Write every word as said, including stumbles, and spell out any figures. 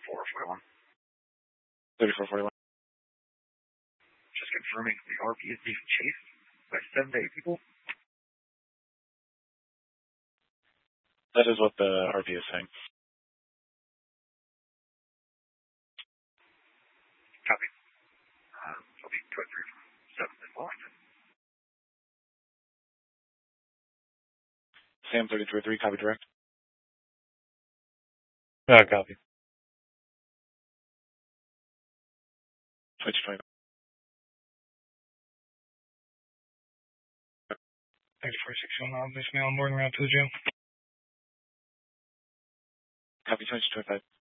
thirty-four forty-one. thirty-four forty-one. Just confirming the R P is being chased by seven to eight people. That is what the R P is saying. Copy. Uh, it'll be two three from seven in Wellington. Sam thirty-two oh three, copy direct. Uh, copy. Switch twenty. Thanks for six one nine. This mail on board route to the jail. Copy twenty-two twenty-five.